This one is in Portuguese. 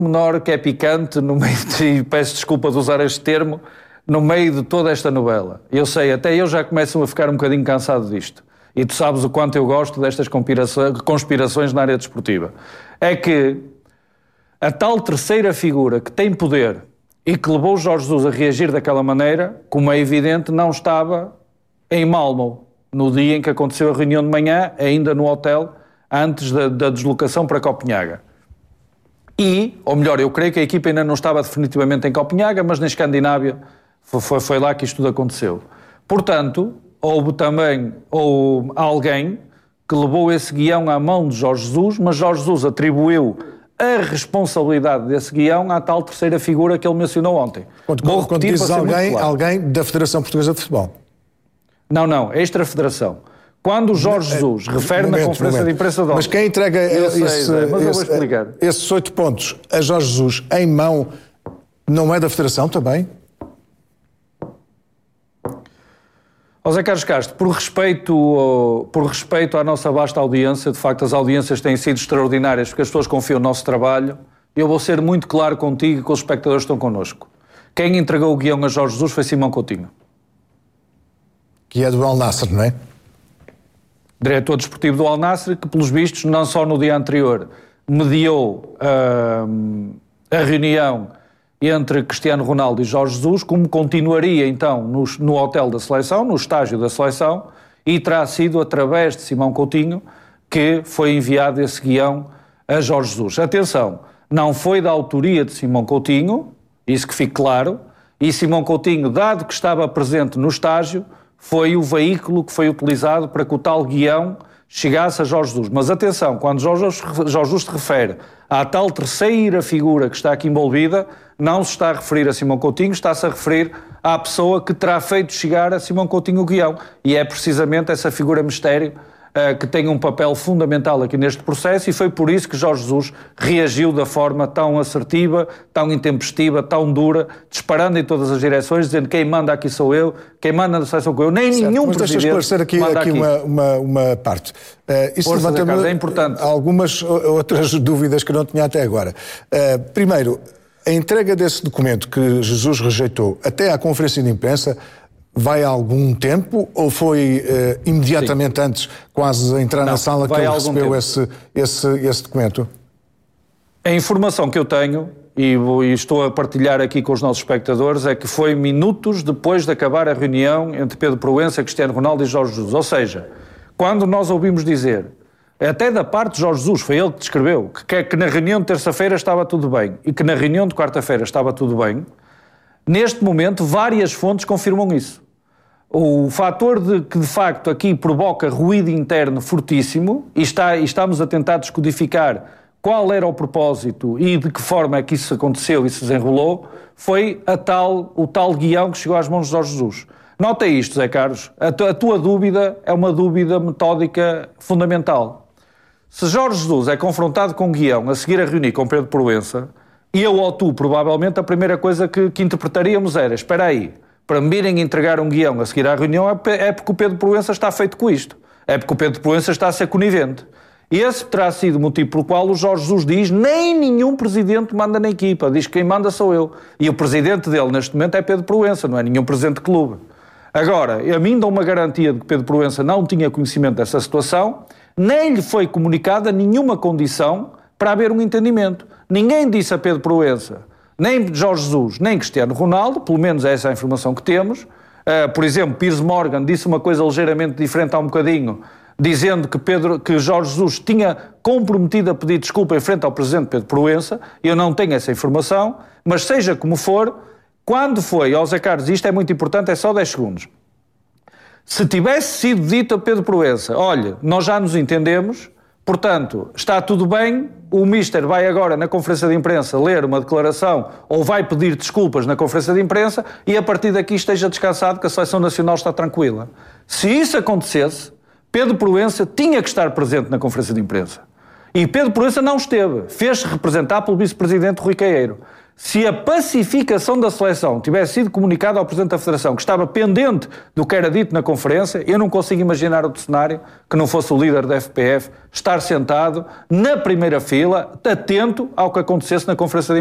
menor que é picante, no meio e peço desculpa de usar este termo, no meio de toda esta novela. Eu sei, até eu já começo a ficar um bocadinho cansado disto. E tu sabes o quanto eu gosto destas conspirações na área desportiva. É que a tal terceira figura que tem poder e que levou o Jorge Jesus a reagir daquela maneira, como é evidente, não estava em Malmö, no dia em que aconteceu a reunião de manhã, ainda no hotel, antes da deslocação para Copenhaga. Ou melhor, eu creio que a equipa ainda não estava definitivamente em Copenhaga, mas na Escandinávia foi lá que isto tudo aconteceu. Portanto, houve alguém que levou esse guião à mão de Jorge Jesus, mas Jorge Jesus atribuiu a responsabilidade desse guião à tal terceira figura que ele mencionou ontem. Quando dizes alguém da Federação Portuguesa de Futebol? Não, extra-federação. Quando o Jorge Jesus refere na conferência de imprensa de ontem... Mas quem entrega esses 8 pontos a Jorge Jesus em mão não é da Federação também? José Carlos Castro, por respeito à nossa vasta audiência, de facto as audiências têm sido extraordinárias porque as pessoas confiam no nosso trabalho, eu vou ser muito claro contigo e com os espectadores que estão connosco. Quem entregou o guião a Jorge Jesus foi Simão Coutinho. Que é do Al Nassr, não é? Diretor desportivo do Al Nassr, que pelos vistos, não só no dia anterior, mediou a reunião entre Cristiano Ronaldo e Jorge Jesus, como continuaria então no hotel da seleção, no estágio da seleção, e terá sido através de Simão Coutinho que foi enviado esse guião a Jorge Jesus. Atenção, não foi da autoria de Simão Coutinho, isso que fique claro, e Simão Coutinho, dado que estava presente no estágio, foi o veículo que foi utilizado para que o tal guião chegasse a Jorge Jesus. Mas atenção, quando Jorge Jesus se refere à tal terceira figura que está aqui envolvida, não se está a referir a Simão Coutinho, está-se a referir à pessoa que terá feito chegar a Simão Coutinho o guião. E é precisamente essa figura mistério que tem um papel fundamental aqui neste processo, e foi por isso que Jorge Jesus reagiu da forma tão assertiva, tão intempestiva, tão dura, disparando em todas as direções, dizendo quem manda aqui sou eu, quem manda na seleção sou eu, nem certo, nenhum presidente manda aqui. Deixa esclarecer aqui uma parte. Isso levanta-me é importante. Algumas outras dúvidas que não tinha até agora. Primeiro, a entrega desse documento que Jesus rejeitou até à conferência de imprensa vai há algum tempo ou foi imediatamente Sim. antes, quase a entrar na sala, que ele recebeu esse documento? A informação que eu tenho, e estou a partilhar aqui com os nossos espectadores, é que foi minutos depois de acabar a reunião entre Pedro Proença, Cristiano Ronaldo e Jorge Jesus. Ou seja, quando nós ouvimos dizer, até da parte de Jorge Jesus, foi ele que descreveu, que na reunião de terça-feira estava tudo bem e que na reunião de quarta-feira estava tudo bem, neste momento várias fontes confirmam isso. O fator que de facto aqui provoca ruído interno fortíssimo, e estamos a tentar descodificar qual era o propósito e de que forma é que isso aconteceu e se desenrolou, foi o tal guião que chegou às mãos de Jorge Jesus. Nota isto, Zé Carlos, a tua dúvida é uma dúvida metódica fundamental. Se Jorge Jesus é confrontado com um guião a seguir a reunir com Pedro Proença, eu ou tu, provavelmente, a primeira coisa que interpretaríamos era, espera aí, para me virem entregar um guião a seguir à reunião é porque o Pedro Proença está feito com isto. É porque o Pedro Proença está a ser conivente. E esse terá sido o motivo pelo qual o Jorge Jesus diz nem nenhum presidente manda na equipa, diz que quem manda sou eu. E o presidente dele neste momento é Pedro Proença, não é nenhum presidente de clube. Agora, a mim dá uma garantia de que Pedro Proença não tinha conhecimento dessa situação, nem lhe foi comunicada nenhuma condição para haver um entendimento. Ninguém disse a Pedro Proença, nem Jorge Jesus, nem Cristiano Ronaldo, pelo menos essa é a informação que temos. Por exemplo, Piers Morgan disse uma coisa ligeiramente diferente há um bocadinho, dizendo que Jorge Jesus tinha comprometido a pedir desculpa em frente ao presidente Pedro Proença. Eu não tenho essa informação, mas seja como for, quando foi, José Carlos, isto é muito importante, é só 10 segundos. Se tivesse sido dito a Pedro Proença, olha, nós já nos entendemos, portanto, está tudo bem, o Mister vai agora na conferência de imprensa ler uma declaração ou vai pedir desculpas na conferência de imprensa e a partir daqui esteja descansado que a Seleção Nacional está tranquila. Se isso acontecesse, Pedro Proença tinha que estar presente na conferência de imprensa. E Pedro Proença não esteve, fez-se representar pelo vice-presidente Rui Caeiro. Se a pacificação da seleção tivesse sido comunicada ao Presidente da Federação, que estava pendente do que era dito na conferência, eu não consigo imaginar outro cenário que não fosse o líder da FPF estar sentado na primeira fila, atento ao que acontecesse na conferência de